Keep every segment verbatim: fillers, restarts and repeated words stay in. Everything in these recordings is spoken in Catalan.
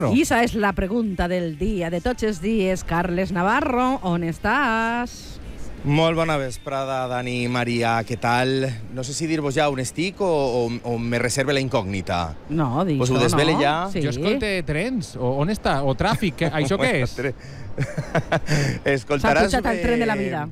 I esa és la pregunta del dia, de tots els dies. Carles Navarro, on estàs? Molt bona vesprada, Dani, Maria, què tal? No sé si dir-vos ja on estic o, o, o me reserve la incògnita. No, dic Pues ho desvele no. ja? Sí. Jo escolte trens, o, on està? O tràfic, això què és? S'ha Escoltaràs... pujat al tren de la vida.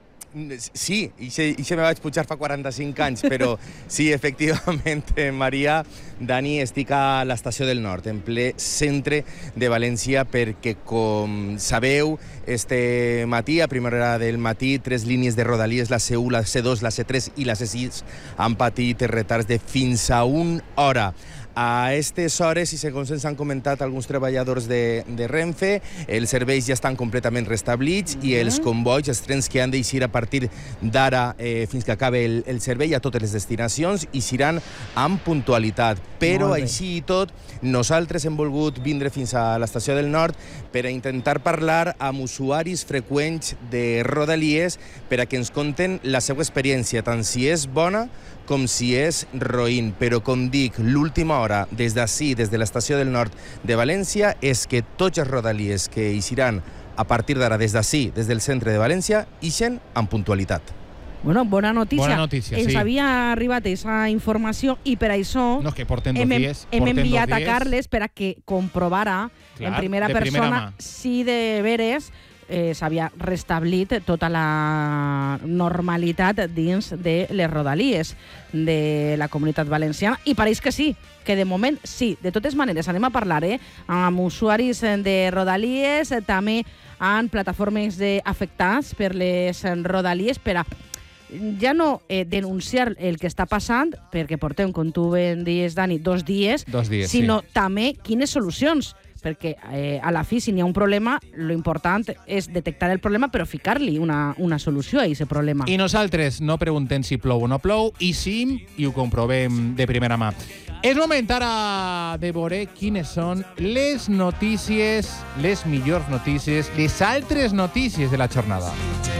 Sí, i se me vaig pujar fa quaranta-cinc anys, però sí, efectivament, Maria, Dani, estic a l'Estació del Nord, en ple centre de València, perquè, com sabeu, este matí, a primera hora del matí, tres línies de Rodalies, la C u, la C dos, la C tres i la C sis, han patit retards de fins a una hora. A aquestes hores, i segons ens han comentat alguns treballadors de, de Renfe, els serveis ja estan completament restablits mm-hmm. i els convois, els trens que han d'eixir a partir d'ara eh, fins que acabe el, el servei a totes les destinacions, eixiran amb puntualitat. Però així i tot, nosaltres hem volgut vindre fins a l'Estació del Nord per a intentar parlar amb usuaris freqüents de Rodalies per a que ens conten la seva experiència, tant si és bona com si és roïn. Però, com dic, l'última hora, des d'ací, des de l'Estació del Nord de València, és que tots els Rodalies que eixiran a partir d'ara des d'ací, des del centre de València, ixen amb puntualitat. Bueno, bona notícia. Bona notícia, Ens sí. havia arribat aquesta informació i per això No, és que porten dos hem, dies. hem porten enviat dos a dies. Carles per a que comprovara Clar, en primera de primera persona mà. si de veres eh, s'havia restablit tota la normalitat dins de les Rodalies de la Comunitat Valenciana, i pareix que sí, que de moment sí. De totes maneres, anem a parlar eh, amb usuaris de Rodalies, eh, també amb plataformes de afectats per les Rodalies, per a ja no eh, denunciar el que està passant, perquè portem, com tu ben dius, Dani, dos dies, Dos dies, sinó sí. també quines solucions, perquè eh, a la fi, si n'hi ha un problema, lo important és detectar el problema, però ficar-li una, una solució a aquest problema. I nosaltres no preguntem si plou o no plou, i sí, i ho comprovem de primera mà. És moment ara de veure quines són les notícies, les millors notícies, les altres notícies de la jornada.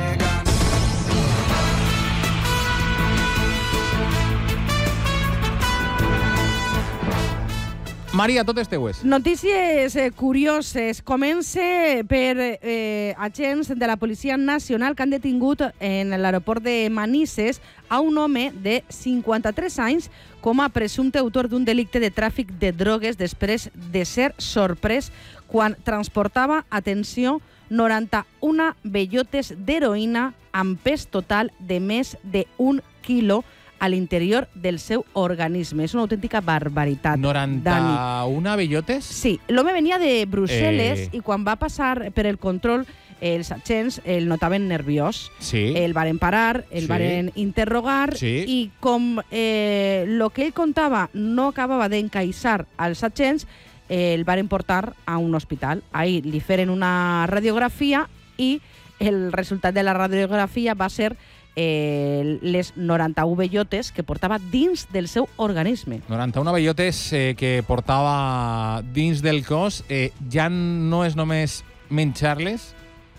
Maria, totes teues. Notícies eh, curioses. Comença per eh, agents de la Policia Nacional que han detingut en l'aeroport de Manises a un home de cinquanta-tres anys com a presumpte autor d'un delicte de tràfic de drogues després de ser sorprès quan transportava, atenció, noranta-una bellotes d'heroïna amb pes total de més d'un quilo a l'interior del seu organisme. És una autèntica barbaritat. noranta-una bellotes? Sí, l'home venia de Brussel·les Eh. i quan va passar per el control els agents el notaven nerviós. Sí. El varen parar, el Sí. varen interrogar Sí. i com eh, lo que ell contava no acabava d'encaixar als agents, eh, el varen portar a un hospital. Ahí li feren una radiografia i el resultat de la radiografia va ser eh, les noranta-una bellotes que portava dins del seu organisme. noranta-una bellotes eh, que portava dins del cos. Eh, ja no és només menjar-les,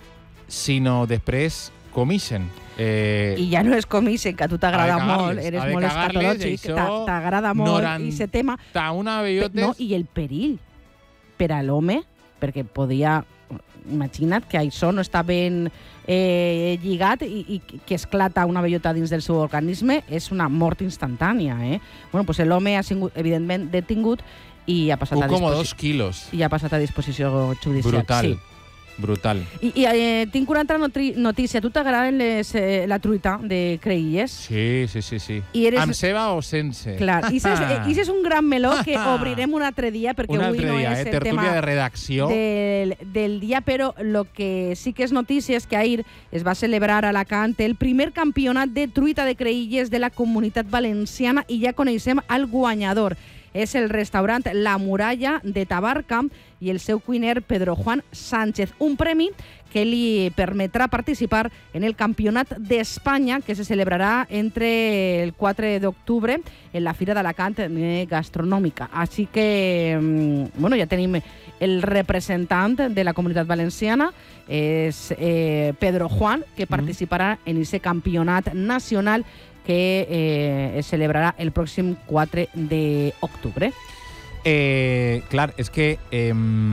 sinó després comixen. Eh, I ja no és comixen, que a tu t'agrada ha de cagar-les, molt, eres ha de molt cagar-les, escatològic, i això, t'a- t'agrada molt noranta- aquest tema. una Pe- bellotes... No, i el perill per a l'home, perquè podia... Imagina't que això no està ben eh, lligat i, i que esclata una bellota dins del seu organisme, és una mort instantània. Eh? Bueno, pues l'home ha sigut, evidentment, detingut i ha passat, un a, com disposi dos quilos. i ha passat a disposició judicial. Brutal. Sí. Brutal. I, i eh, tinc una altra notri- notícia. Tu t'agraden les, eh, la truita de creïlles? Sí, sí, sí, sí. I eres- Amb ceba o sense? Clar, i és, és un gran meló que obrirem un altre dia, perquè un avui altre no dia, és eh? el Tertúlia tema de redacció. del, del dia, però el que sí que és notícia és que ahir es va celebrar a Alacant el primer campionat de truita de creïlles de la Comunitat Valenciana i ja coneixem el guanyador. És el restaurant La Muralla de Tabarca i el seu cuiner Pedro Juan Sánchez. Un premi que li permetrà participar en el Campionat d'Espanya que se celebrarà entre el quatre d'octubre en la Fira d'Alacant Gastronòmica. Així que, bueno, ja tenim el representant de la Comunitat Valenciana, és eh, Pedro Juan, que participarà en aquest campionat nacional que eh, es celebrarà el pròxim quatre d'octubre. Eh, clar, és que... Eh,